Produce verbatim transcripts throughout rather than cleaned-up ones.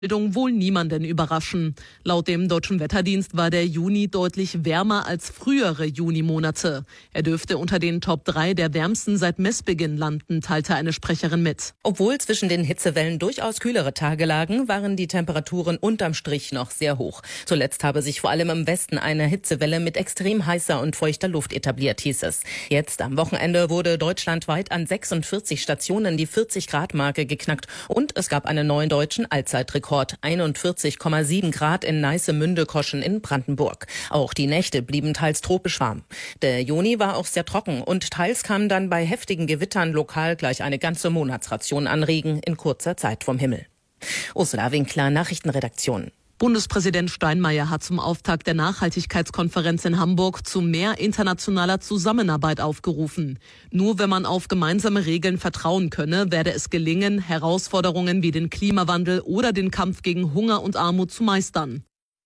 Meldung wohl niemanden überraschen. Laut dem Deutschen Wetterdienst war der Juni deutlich wärmer als frühere Junimonate. Er dürfte unter den Top drei der wärmsten seit Messbeginn landen, teilte eine Sprecherin mit. Obwohl zwischen den Hitzewellen durchaus kühlere Tage lagen, waren die Temperaturen unterm Strich noch sehr hoch. Zuletzt habe sich vor allem im Westen eine Hitzewelle mit extrem heißer und feuchter Luft etabliert, hieß es. Jetzt am Wochenende wurde deutschlandweit an sechsundvierzig Stationen die vierzig-Grad-Marke geknackt und es gab einen neuen deutschen Allzeitrekord. einundvierzig Komma sieben Grad in Neiße-Münde-Koschen in Brandenburg. Auch die Nächte blieben teils tropisch warm. Der Juni war auch sehr trocken und teils kam dann bei heftigen Gewittern lokal gleich eine ganze Monatsration an Regen in kurzer Zeit vom Himmel. Ursula Winkler, Nachrichtenredaktion. Bundespräsident Steinmeier hat zum Auftakt der Nachhaltigkeitskonferenz in Hamburg zu mehr internationaler Zusammenarbeit aufgerufen. Nur wenn man auf gemeinsame Regeln vertrauen könne, werde es gelingen, Herausforderungen wie den Klimawandel oder den Kampf gegen Hunger und Armut zu meistern.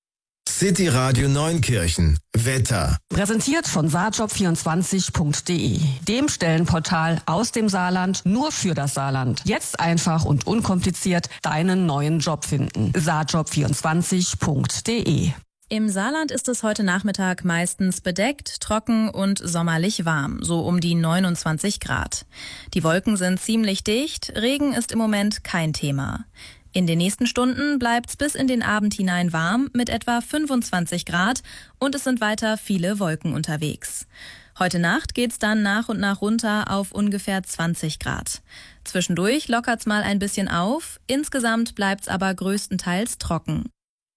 City Radio Neunkirchen. Wetter. Präsentiert von saarjob vierundzwanzig punkt de, dem Stellenportal aus dem Saarland nur für das Saarland. Jetzt einfach und unkompliziert deinen neuen Job finden. saarjob vierundzwanzig punkt de. Im Saarland ist es heute Nachmittag meistens bedeckt, trocken und sommerlich warm, so um die neunundzwanzig Grad. Die Wolken sind ziemlich dicht, Regen ist im Moment kein Thema. In den nächsten Stunden bleibt's bis in den Abend hinein warm mit etwa fünfundzwanzig Grad und es sind weiter viele Wolken unterwegs. Heute Nacht geht's dann nach und nach runter auf ungefähr zwanzig Grad. Zwischendurch lockert's mal ein bisschen auf, insgesamt bleibt's aber größtenteils trocken.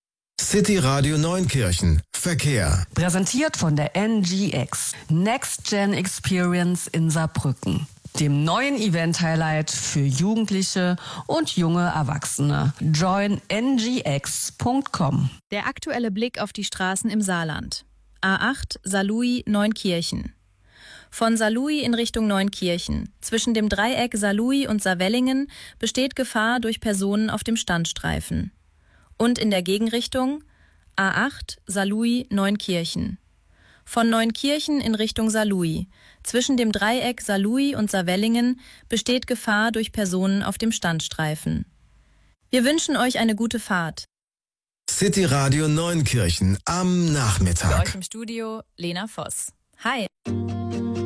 City Radio Neunkirchen. Verkehr. Präsentiert von der N G X. Next Gen Experience in Saarbrücken. Dem neuen Event-Highlight für Jugendliche und junge Erwachsene. join n g x punkt com. Der aktuelle Blick auf die Straßen im Saarland. A acht Saarlouis Neunkirchen. Von Saarlouis in Richtung Neunkirchen. Zwischen dem Dreieck Saarlouis und Saarwellingen besteht Gefahr durch Personen auf dem Standstreifen. Und in der Gegenrichtung A acht Saarlouis Neunkirchen. Von Neunkirchen in Richtung Saarlouis. Zwischen dem Dreieck Saarlouis und Saarwellingen besteht Gefahr durch Personen auf dem Standstreifen. Wir wünschen euch eine gute Fahrt. City Radio Neunkirchen am Nachmittag. Für euch im Studio Lena Voss. Hi.